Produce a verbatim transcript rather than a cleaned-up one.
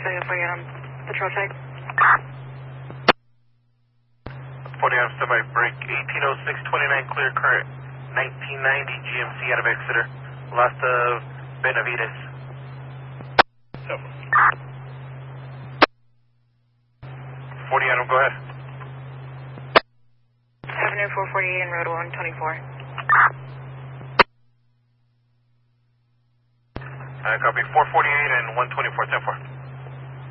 Cecilia for you on patrol check. forty on standby, break eighteen oh six twenty-nine, clear current, nineteen ninety G M C out of Exeter, last of Benavides. forty on, go ahead. Avenue four forty-eight and Road one twenty-four. I copy four forty-eight and one twenty-four, ten four.